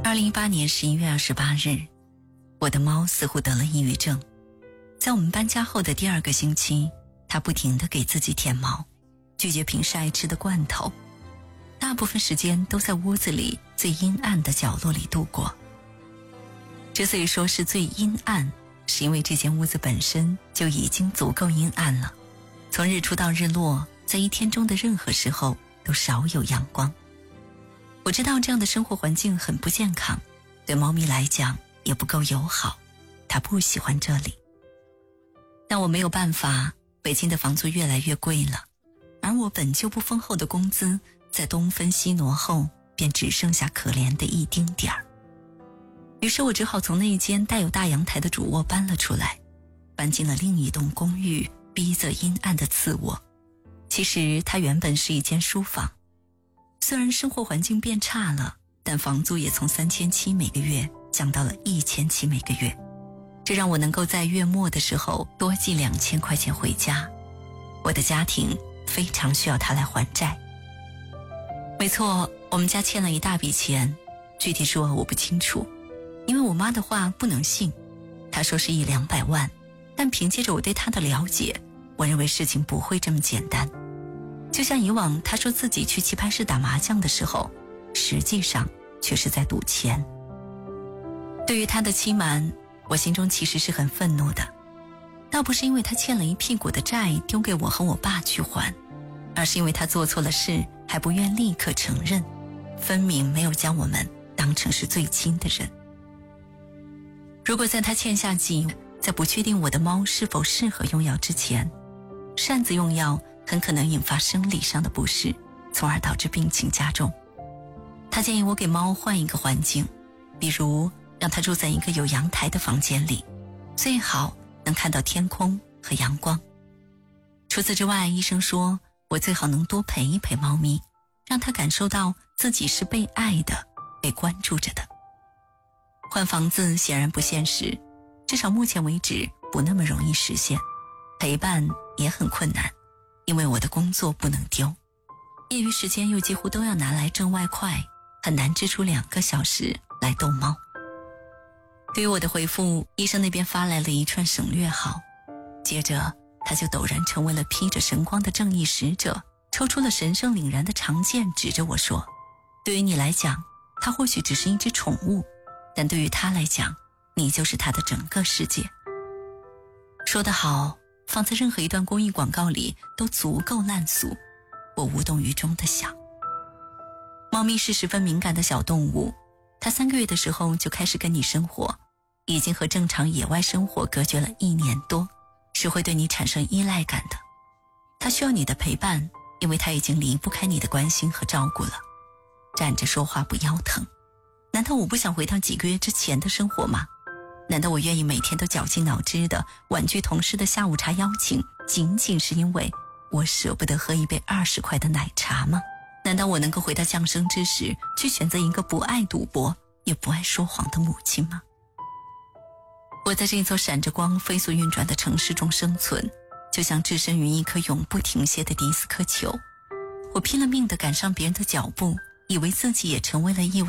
2018年11月28日，我的猫似乎得了抑郁症。在我们搬家后的第2个星期，它不停地给自己舔毛，拒绝平时爱吃的罐头，大部分时间都在屋子里最阴暗的角落里度过。之所以说是最阴暗，是因为这间屋子本身就已经足够阴暗了，从日出到日落，在一天中的任何时候都少有阳光。我知道这样的生活环境很不健康，对猫咪来讲也不够友好，它不喜欢这里。但我没有办法，北京的房租越来越贵了，而我本就不丰厚的工资在东分西挪后便只剩下可怜的一丁点儿。于是我只好从那间带有大阳台的主卧搬了出来，搬进了另一栋公寓逼仄阴暗的次卧。其实它原本是一间书房，虽然生活环境变差了，但房租也从3700每个月降到了1700每个月，这让我能够在月末的时候多寄2000块钱回家。我的家庭非常需要它来还债。没错，我们家欠了一大笔钱，具体数额我不清楚，因为我妈的话不能信，她说是100-200万，但凭借着我对她的了解，我认为事情不会这么简单。就像以往她说自己去棋牌室打麻将的时候，实际上却是在赌钱。对于她的欺瞒，我心中其实是很愤怒的，倒不是因为她欠了一屁股的债丢给我和我爸去还，而是因为她做错了事还不愿立刻承认，分明没有将我们当成是最亲的人。如果在她欠下计，在不确定我的猫是否适合用药之前，擅自用药很可能引发生理上的不适，从而导致病情加重。她建议我给猫换一个环境，比如让它住在一个有阳台的房间里，最好能看到天空和阳光。除此之外，医生说我最好能多陪一陪猫咪，让它感受到自己是被爱的，被关注着的。换房子显然不现实，至少目前为止不那么容易实现。陪伴也很困难，因为我的工作不能丢，业余时间又几乎都要拿来挣外快，很难支出2个小时来逗猫。对于我的回复，医生那边发来了一串省略号，接着他就陡然成为了披着神光的正义使者，抽出了神圣凛然的长剑，指着我说，对于你来讲，它或许只是一只宠物，但对于他来讲，你就是他的整个世界。说得好，放在任何一段公益广告里都足够烂俗，我无动于衷地想。猫咪是十分敏感的小动物，它3个月的时候就开始跟你生活，已经和正常野外生活隔绝了1年多，是会对你产生依赖感的。它需要你的陪伴，因为它已经离不开你的关心和照顾了。站着说话不腰疼，难道我不想回到几个月之前的生活吗？难道我愿意每天都绞尽脑汁的婉拒同事的下午茶邀请，仅仅是因为我舍不得喝一杯20块的奶茶吗？难道我能够回到降生之时，去选择一个不爱赌博也不爱说谎的母亲吗？我在这座闪着光飞速运转的城市中生存，就像置身于一颗永不停歇的迪斯科球。我拼了命地赶上别人的脚步，以为自己也成为了一